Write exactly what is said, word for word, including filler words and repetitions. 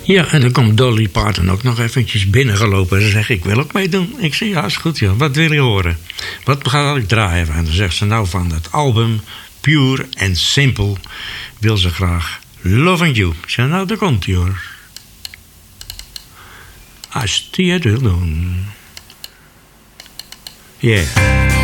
Ja, en dan komt Dolly Parton ook nog eventjes binnengelopen. En ze zegt, ik wil ook meedoen. Ik zeg, ja, is goed, joh. Wat wil je horen? Wat ga ik draaien? En dan zegt ze, nou, van het album Pure and Simple wil ze graag Loving You. Ik zeg, nou, daar komt hij, hoor. Als die het wil doen. Yeah.